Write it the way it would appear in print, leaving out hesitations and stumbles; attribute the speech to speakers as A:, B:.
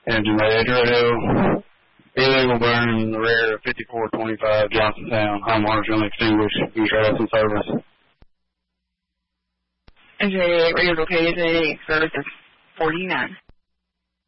A: Engine radio. Illegal burn in the rear of 5425 Johnsontown. Homeowner's going to extinguish. Use radio's in service.
B: Engine 88, radio's okay. Engine 88, service is 49.